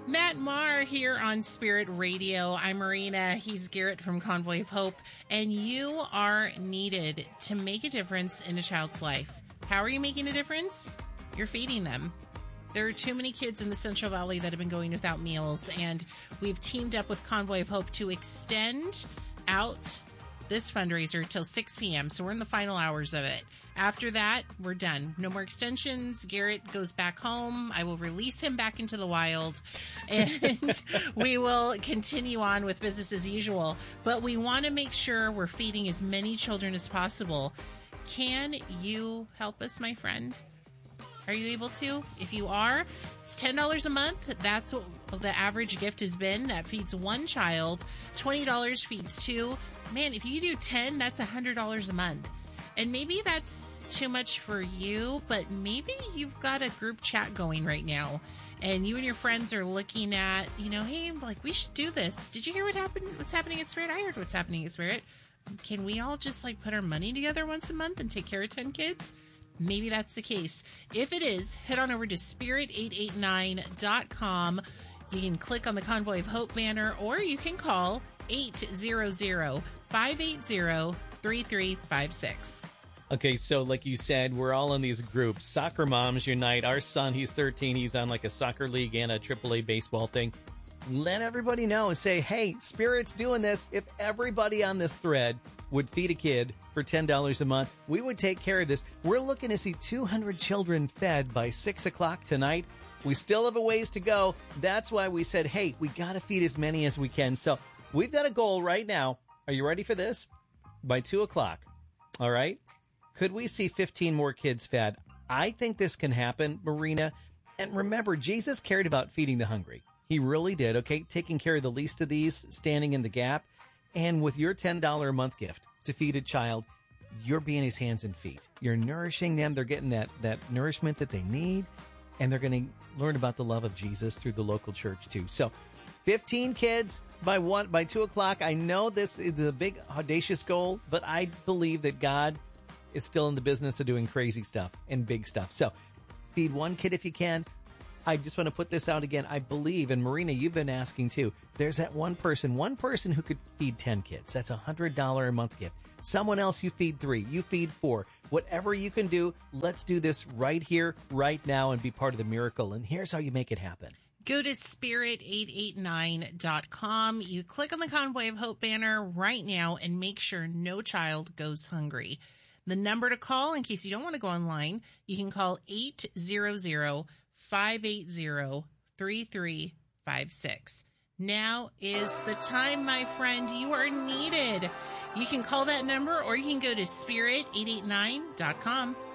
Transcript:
Matt Maher here on Spirit Radio. I'm Marina. He's Garrett from Convoy of Hope. And you are needed to make a difference in a child's life. How are you making a difference? You're feeding them. There are too many kids in the Central Valley that have been going without meals. And we've teamed up with Convoy of Hope to extend out this fundraiser till 6 p.m. So we're in the final hours of it. After that, we're done. No more extensions. Garrett goes back home. I will release him back into the wild, and we will continue on with business as usual. But we want to make sure we're feeding as many children as possible. Can you help us, my friend? Are you able to? If you are, it's $10 a month. That's what the average gift has been. That feeds one child. $20 feeds two. Man, if you do 10, that's $100 a month. And maybe that's too much for you, but maybe you've got a group chat going right now and you and your friends are looking at, hey, like, we should do this. Did you hear what's happening at Spirit? I heard what's happening at Spirit. Can we all just put our money together once a month and take care of 10 kids? Maybe that's the case. If it is, head on over to spirit889.com. You can click on the Convoy of Hope banner, or you can call 800-580-3356. Okay, so like you said, we're all in these groups. Soccer Moms Unite. Our son, he's 13. He's on a soccer league and a AAA baseball thing. Let everybody know and say, hey, Spirit's doing this. If everybody on this thread would feed a kid for $10 a month, we would take care of this. We're looking to see 200 children fed by 6 o'clock tonight. We still have a ways to go. That's why we said, hey, we got to feed as many as we can. So we've got a goal right now. Are you ready for this? By 2 o'clock. All right. Could we see 15 more kids fed? I think this can happen, Marina. And remember, Jesus cared about feeding the hungry. He really did, okay? Taking care of the least of these, standing in the gap. And with your $10 a month gift to feed a child, you're being his hands and feet. You're nourishing them. They're getting that nourishment that they need. And they're going to learn about the love of Jesus through the local church, too. So 15 kids by 2 o'clock. I know this is a big, audacious goal, but I believe that God is still in the business of doing crazy stuff and big stuff. So feed one kid if you can. I just want to put this out again. I believe, and Marina, you've been asking too, there's that one person who could feed 10 kids. That's $100 a month gift. Someone else, you feed 3, you feed 4. Whatever you can do, let's do this right here, right now, and be part of the miracle. And here's how you make it happen. Go to spirit889.com. You click on the Convoy of Hope banner right now and make sure no child goes hungry. The number to call, in case you don't want to go online, you can call 800-580-3356. Now is the time, my friend. You are needed. You can call that number or you can go to spirit889.com.